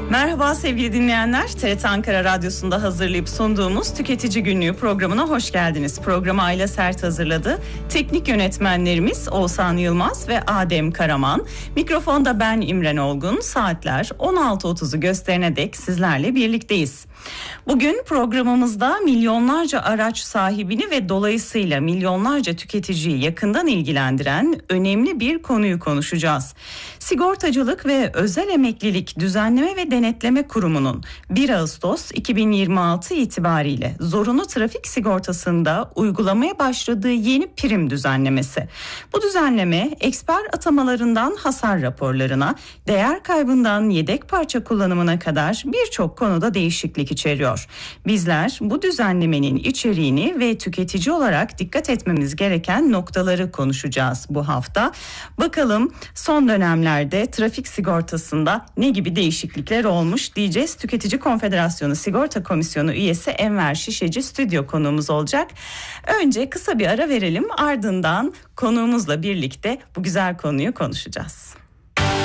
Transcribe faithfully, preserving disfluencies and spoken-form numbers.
Merhaba sevgili dinleyenler, T R T Ankara Radyosu'nda hazırlayıp sunduğumuz Tüketici Günlüğü programına hoş geldiniz. Programı Ayla Sert hazırladı. Teknik yönetmenlerimiz Oğuzhan Yılmaz ve Adem Karaman. Mikrofonda ben İmren Olgun. Saatler on altı otuzu gösterene dek sizlerle birlikteyiz. Bugün programımızda milyonlarca araç sahibini ve dolayısıyla milyonlarca tüketiciyi yakından ilgilendiren önemli bir konuyu konuşacağız. Sigortacılık ve Özel Emeklilik Düzenleme ve Denetleme Kurumu'nun bir Ağustos iki bin yirmi altı itibariyle zorunlu trafik sigortasında uygulamaya başladığı yeni prim düzenlemesi. Bu düzenleme eksper atamalarından hasar raporlarına, değer kaybından yedek parça kullanımına kadar birçok konuda değişiklik içeriyor. Bizler bu düzenlemenin içeriğini ve tüketici olarak dikkat etmemiz gereken noktaları konuşacağız bu hafta. Bakalım son dönemlerde trafik sigortasında ne gibi değişiklikler olmuş diyeceğiz. Tüketici Konfederasyonu Sigorta Komisyonu üyesi Enver Şişeci stüdyo konuğumuz olacak. Önce kısa bir ara verelim, ardından konuğumuzla birlikte bu güzel konuyu konuşacağız.